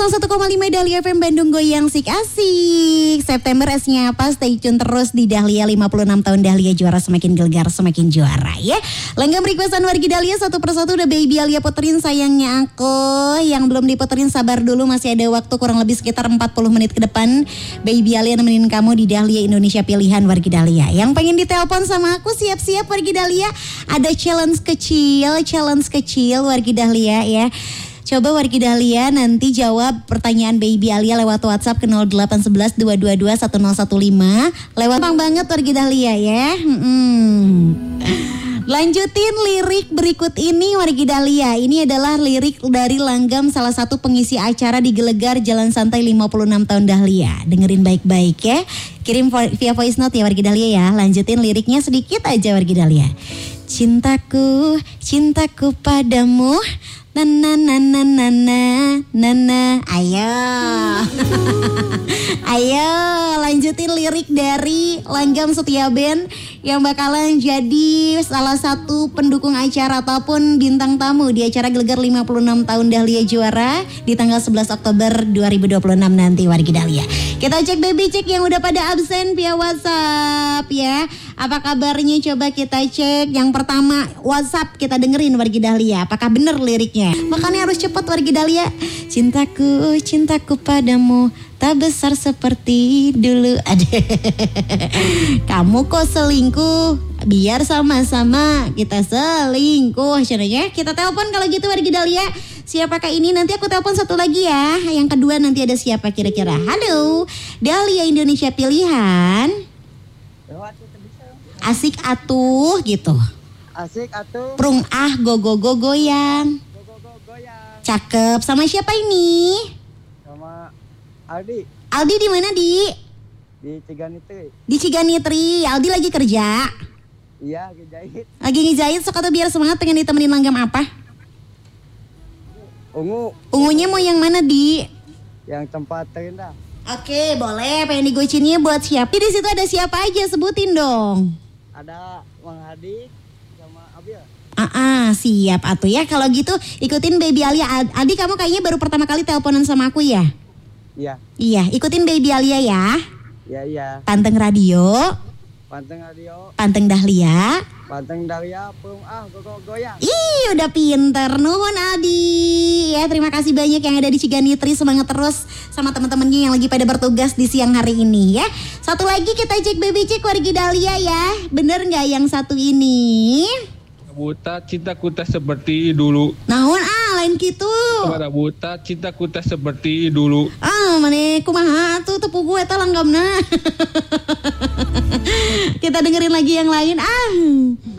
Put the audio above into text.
101,5 Dahlia FM Bandung goyang sik asik. September esnya apa? Stay tune terus di Dahlia 56 tahun Dahlia juara semakin gelegar semakin juara ya. Langgam requestan wargi Dahlia satu persatu udah Baby Alia puterin sayangnya aku. Yang belum diputerin sabar dulu, masih ada waktu kurang lebih sekitar 40 menit ke depan. Baby Alia nemenin kamu di Dahlia Indonesia pilihan wargi Dahlia. Yang pengen ditelepon sama aku siap-siap wargi Dahlia. Ada challenge kecil wargi Dahlia ya. Coba wargi Dahlia nanti jawab pertanyaan Baby Alia lewat WhatsApp ke 0811 222 1015. Lewat gampang banget wargi Dahlia ya. Lanjutin lirik berikut ini wargi Dahlia. Ini adalah lirik dari langgam salah satu pengisi acara di Gelegar Jalan Santai 56 tahun Dahlia. Dengerin baik-baik ya. Kirim via voice note ya wargi Dahlia ya. Lanjutin liriknya sedikit aja wargi Dahlia. Cintaku, cintaku padamu. Nana. Ayo lanjutin lirik dari Langgam Setia Band yang bakalan jadi salah satu pendukung acara ataupun bintang tamu di acara Gelegar 56 tahun Dahlia juara di tanggal 11 Oktober 2026 nanti wargi Dahlia. Kita cek baby cek yang udah pada absen via WhatsApp ya. Apa kabarnya, coba kita cek. Yang pertama WhatsApp kita dengerin wargi Dahlia. Apakah benar liriknya? Makanya harus cepat wargi Dahlia. Cintaku, cintaku padamu tak besar seperti dulu. Kamu kok selingkuh? Biar sama-sama kita selingkuh. Caranya kita telepon kalau gitu wargi Dahlia. Siapakah ini? Nanti aku telepon satu lagi ya. Yang kedua nanti ada siapa kira-kira? Halo, Dahlia Indonesia pilihan. Asik atuh gitu. Asik atuh. Prung go goyang. Cakep. Sama siapa ini? Sama Aldi. Aldi di mana, Di? Di Ciganitri. Di Ciganitri. Aldi lagi kerja? Iya, ngejahit. Lagi ngejahit, sok atau biar semangat pengen ditemenin langgam apa? Ungu. Ungunya mau yang mana, Di? Yang tempat terindah. Oke, boleh. Pengen digocinnya buat siapa? Di situ ada siapa aja, sebutin dong. Ada Mang Hadi sama Abil. Siap atuh ya. Kalau gitu ikutin Baby Alia. Adi, kamu kayaknya baru pertama kali teleponan sama aku ya? Iya. Iya, ikutin Baby Alia ya. Iya. Panteng radio. Panteng Dahlia. Panteng Dahlia, Prung goyang. Ih, udah pinter. Nuhun Adi. Ya, terima kasih banyak yang ada di Ciganitri. Semangat terus sama teman-temannya yang lagi pada bertugas di siang hari ini ya. Satu lagi kita cek baby cek wargi Dahlia ya. Bener nggak yang satu ini? Buta cintaku tak seperti dulu. Naon lain gitu. Kepada buta cintaku tak seperti dulu. Mane kumaha tuh tepuk gue eta langgamna. Kita dengerin lagi yang lain